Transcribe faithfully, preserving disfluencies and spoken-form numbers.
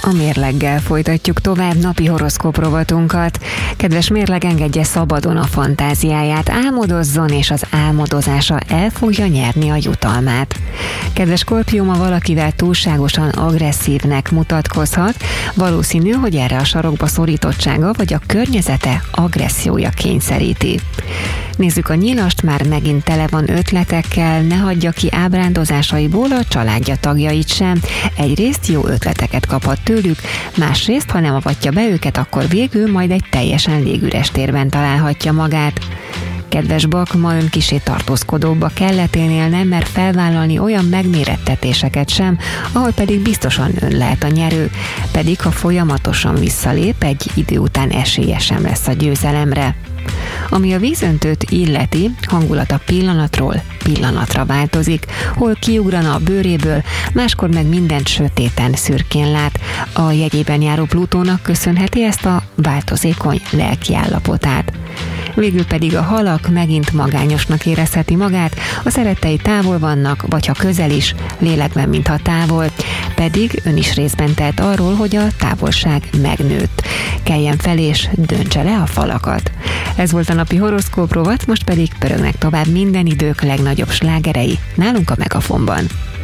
A Mérleggel folytatjuk tovább napi horoszkóp rovatunkat. Kedves mérleg, engedje szabadon a fantáziáját, álmodozzon, és az álmodozása el fogja nyerni a jutalmát. Kedves Skorpió, ma valakivel túlságosan agresszívnek mutatkozhat, valószínű, hogy erre a sarokba szorítottsága vagy a környezete agressziója kényszeríti. Nézzük a Nyilast, már megint tele van ötletekkel, ne hagyja ki ábrándozásaiból a családja tagjait sem. Egyrészt jó ötleteket kaphat tőlük, másrészt, ha nem avatja be őket, akkor végül majd egy teljesen légüres térben találhatja magát. Kedves Bak, ma ön kissé tartózkodóbb a kelleténél, nem mer felvállalni olyan megmérettetéseket sem, ahol pedig biztosan ön lehet a nyerő, pedig ha folyamatosan visszalép, egy idő után esélye sem lesz a győzelemre. Ami a vízöntőt illeti, hangulata pillanatról pillanatra változik, hol kiugrana a bőréből, máskor meg mindent sötéten, szürkén lát. A jegyében járó Plutónak köszönheti ezt a változékony lelkiállapotát. Végül pedig a Halak megint magányosnak érezheti magát, a szerettei távol vannak, vagy ha közel is, lélekben, mintha távol, pedig ön is részben tehet arról, hogy a távolság megnőtt. Keljen fel és döntse le a falakat. Ez volt a napi horoszkóp rovat, most pedig pörögnek tovább minden idők legnagyobb slágerei nálunk a Megafonban.